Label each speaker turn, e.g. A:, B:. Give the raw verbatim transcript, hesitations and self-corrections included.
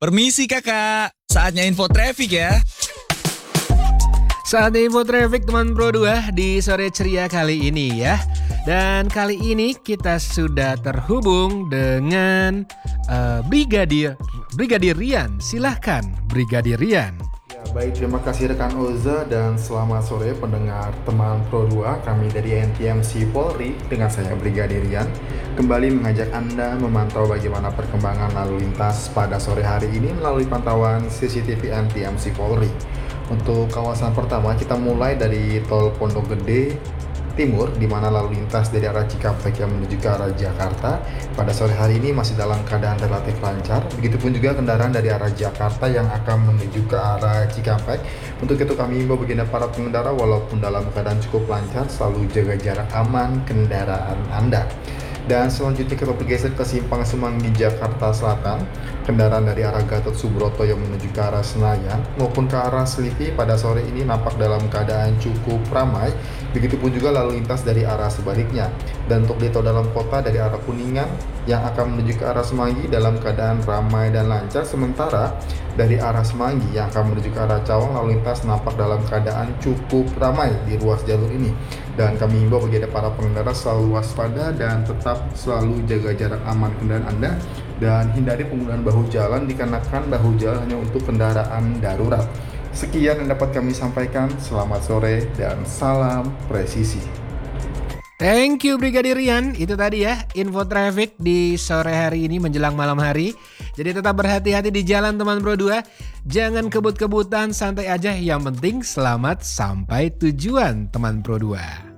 A: Permisi kakak, saatnya info traffic ya.
B: Saatnya info traffic teman Pro dua di sore ceria kali ini ya. Dan kali ini kita sudah terhubung dengan uh, Brigadir Brigadir Rian. Silahkan Brigadir Rian.
C: Ya, baik, terima kasih rekan Oza dan selamat sore pendengar teman Pro dua. Kami dari N T M C Polri dengan saya Brigadir Rian kembali mengajak Anda memantau bagaimana perkembangan lalu lintas pada sore hari ini melalui pantauan C C T V N T M C Polri. Untuk kawasan pertama kita mulai dari Tol Pondok Gede Timur, di mana lalu lintas dari arah Cikampek yang menuju ke arah Jakarta pada sore hari ini masih dalam keadaan relatif lancar. Begitupun juga kendaraan dari arah Jakarta yang akan menuju ke arah Cikampek. Untuk itu kami himbau bagi para pengendara walaupun dalam keadaan cukup lancar, selalu jaga jarak aman kendaraan Anda. Dan selanjutnya kita bergeser ke Simpang Semanggi Jakarta Selatan. Kendaraan dari arah Gatot Subroto yang menuju ke arah Senayan maupun ke arah Selipi pada sore ini nampak dalam keadaan cukup ramai. Begitupun juga lalu lintas dari arah sebaliknya. Dan untuk di tol dalam kota dari arah Kuningan yang akan menuju ke arah Semanggi dalam keadaan ramai dan lancar. Sementara dari arah Semanggi yang akan menuju ke arah Cawang lalu lintas nampak dalam keadaan cukup ramai di ruas jalur ini. Dan kami himbau bagi para pengendara selalu waspada dan tetap selalu jaga jarak aman kendaraan Anda dan hindari penggunaan bahu jalan dikarenakan bahu jalan hanya untuk kendaraan darurat. Sekian yang dapat kami sampaikan. Selamat sore dan salam presisi.
B: Thank you Brigadir Rian. Itu tadi ya info traffic di sore hari ini menjelang malam hari. Jadi tetap berhati-hati di jalan teman Pro dua. Jangan kebut-kebutan, santai aja. Yang penting selamat sampai tujuan teman Pro dua.